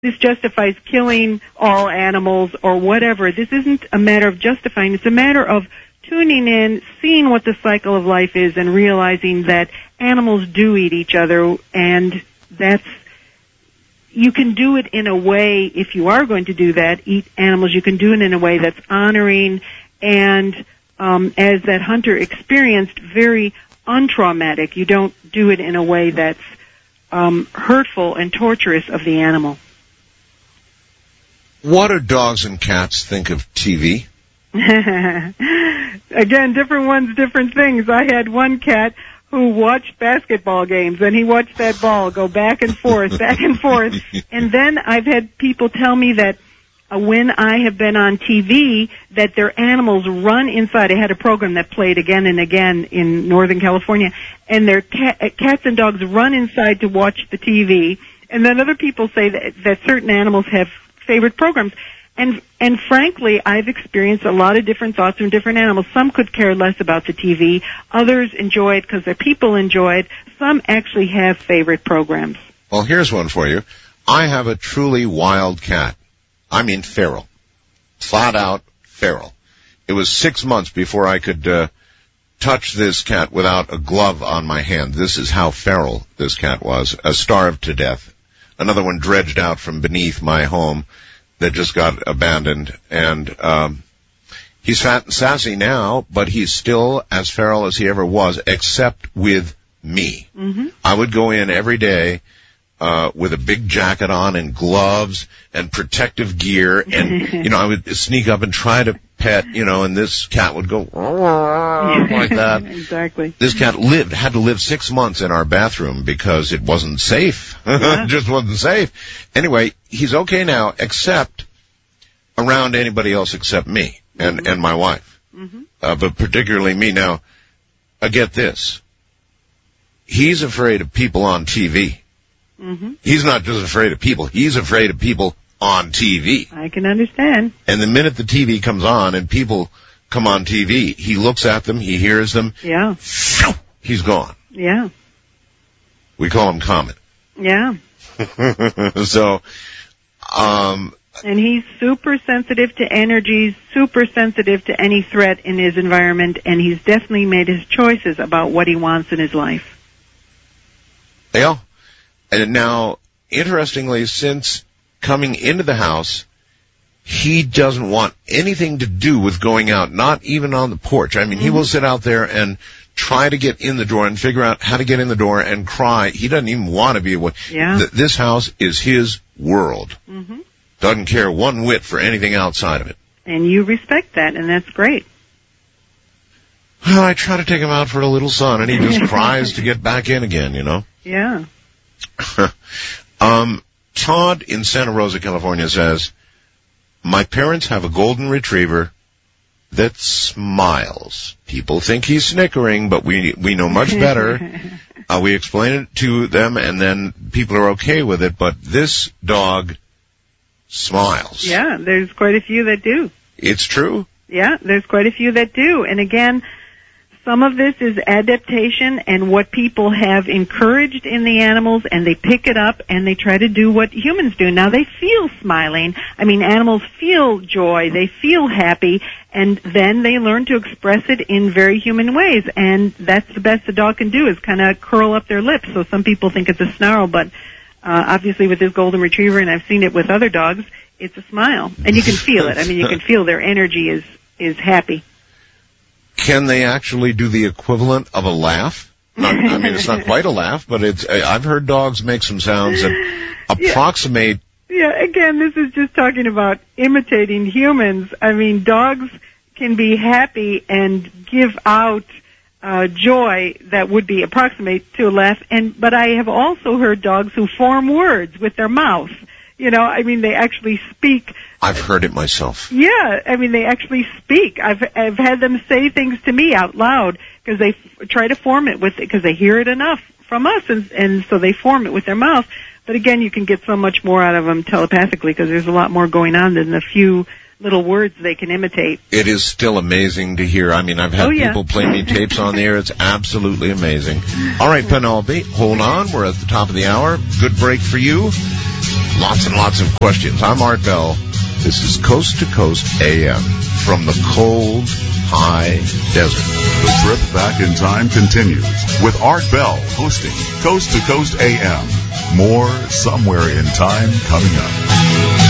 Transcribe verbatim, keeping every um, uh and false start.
this justifies killing all animals or whatever. This isn't a matter of justifying. It's a matter of tuning in, seeing what the cycle of life is, and realizing that animals do eat each other, and that's, you can do it in a way, if you are going to do that, eat animals, you can do it in a way that's honoring and, um, as that hunter experienced, very untraumatic. You don't do it in a way that's um, hurtful and torturous of the animal. What do dogs and cats think of T V? Again, different ones, different things. I had one cat who watched basketball games, and he watched that ball go back and forth, back and forth. And then I've had people tell me that uh, when I have been on T V, that their animals run inside. I had a program that played again and again in Northern California, and their cat, cats and dogs run inside to watch the T V. And then other people say that, that certain animals have favorite programs. And and frankly, I've experienced a lot of different thoughts from different animals. Some could care less about the T V. Others enjoy it because their people enjoy it. Some actually have favorite programs. Well, here's one for you. I have a truly wild cat. I mean feral. Flat out feral. It was six months before I could uh, touch this cat without a glove on my hand. This is how feral this cat was. Uh, starved to death. Another one dredged out from beneath my home that just got abandoned, and um he's fat and sassy now, but he's still as feral as he ever was, except with me. Mm-hmm. I would go in every day uh with a big jacket on and gloves and protective gear, and you know, I would sneak up and try to pet, you know, and this cat would go like that. Exactly. This cat lived, had to live six months in our bathroom because it wasn't safe. Yeah. It just wasn't safe. Anyway, he's okay now, except around anybody else except me and, mm-hmm. and my wife. Mm-hmm. Uh, but particularly me. Now, I get this. He's afraid of people on T V. Mm-hmm. He's not just afraid of people. He's afraid of people on T V. I can understand. And the minute the T V comes on and people come on T V, he looks at them, he hears them. Yeah. He's gone. Yeah. We call him Comet. Yeah. So, um... And he's super sensitive to energies, super sensitive to any threat in his environment, and he's definitely made his choices about what he wants in his life. Yeah. And now, interestingly, since coming into the house, he doesn't want anything to do with going out, not even on the porch. I mean, mm-hmm. he will sit out there and try to get in the door and figure out how to get in the door and cry. He doesn't even want to be away. Yeah. Th- this house is his world. Mm-hmm. Doesn't care one whit for anything outside of it. And you respect that, and that's great. Well, I try to take him out for a little sun, and he just cries to get back in again, you know? Yeah. um, Todd in Santa Rosa, California says, my parents have a golden retriever that smiles. People think he's snickering, but we we know much better. uh, we explain it to them, and then people are okay with it, but this dog smiles. Yeah, there's quite a few that do. It's true? Yeah, there's quite a few that do. And again, some of this is adaptation and what people have encouraged in the animals, and they pick it up and they try to do what humans do. Now, they feel smiling. I mean, animals feel joy. They feel happy, and then they learn to express it in very human ways. And that's the best a dog can do, is kind of curl up their lips. So some people think it's a snarl, but uh, obviously with this golden retriever, and I've seen it with other dogs, it's a smile. And you can feel it. I mean, you can feel their energy is, is happy. Can they actually do the equivalent of a laugh? Not, I mean, it's not quite a laugh, but it's. I've heard dogs make some sounds that approximate. Yeah, yeah, again, this is just talking about imitating humans. I mean, dogs can be happy and give out uh, joy that would be approximate to a laugh. And but I have also heard dogs who form words with their mouth. You know, I mean, they actually speak. I've heard it myself. Yeah, I mean, they actually speak. I've I've had them say things to me out loud because they f- try to form it with because they hear it enough from us, and and so they form it with their mouth. But again, you can get so much more out of them telepathically because there's a lot more going on than the few little words they can imitate. It is still amazing to hear. I mean, I've had Oh, yeah. people play me tapes on the air. It's absolutely amazing. All right, Penelope, hold on. We're at the top of the hour. Good break for you. Lots and lots of questions. I'm Art Bell. This is Coast to Coast A M from the cold, high desert. The trip back in time continues with Art Bell hosting Coast to Coast A M. More somewhere in time coming up.